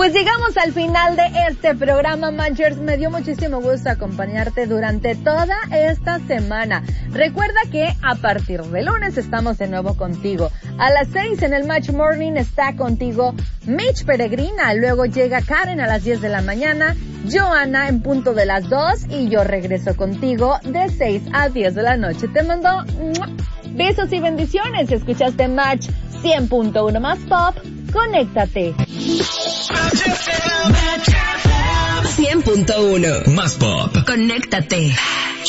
Pues llegamos al final de este programa, Manchers. Me dio muchísimo gusto acompañarte durante toda esta semana. Recuerda que a partir de lunes estamos de nuevo contigo. A las 6 en el Match Morning está contigo Mitch Peregrina. Luego llega Karen a las 10 de la mañana, Joana en punto de las 2 y yo regreso contigo de 6 a 10 de la noche. Te mando besos y bendiciones. Escuchaste Match 100.1 más pop. Conéctate. 100.1 más pop. Conéctate.